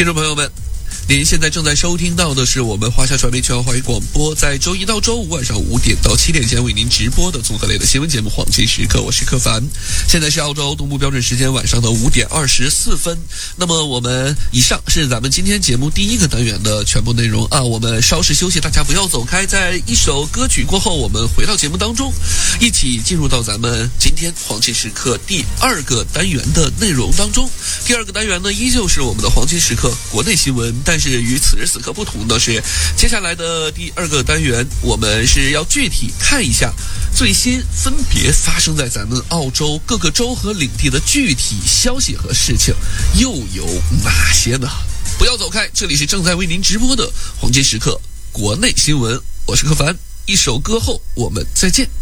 听众朋友们，您现在正在收听到的是我们华夏传媒全华语广播在周一到周五晚上5点到7点间为您直播的综合类的新闻节目《黄金时刻》，我是柯凡。现在是澳洲东部标准时间晚上的5点24分。那么我们以上是咱们今天节目第一个单元的全部内容啊。我们稍事休息，大家不要走开。在一首歌曲过后，我们回到节目当中，一起进入到咱们今天《黄金时刻》第二个单元的内容当中。第二个单元呢，依旧是我们的《黄金时刻》国内新闻，但是与此时此刻不同的是，接下来的第二个单元，我们是要具体看一下最新分别发生在咱们澳洲各个州和领地的具体消息和事情又有哪些呢？不要走开，这里是正在为您直播的《黄金时刻》国内新闻，我是柯凡。一首歌后，我们再见。